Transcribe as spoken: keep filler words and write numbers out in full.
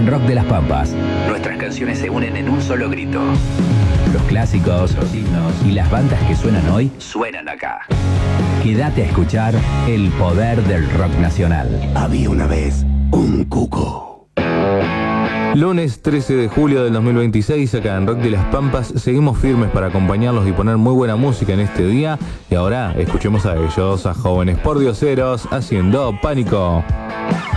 Rock de las Pampas, nuestras canciones se unen en un solo grito. Los clásicos, los himnos y las bandas que suenan hoy suenan acá. Quédate a escuchar el poder del rock nacional. Había una vez un cuco. Lunes trece de julio del dos mil veintiséis, acá en Rock de las Pampas, seguimos firmes para acompañarlos y poner muy buena música en este día. Y ahora escuchemos a ellos, a Jóvenes Pordioseros, haciendo Pánico.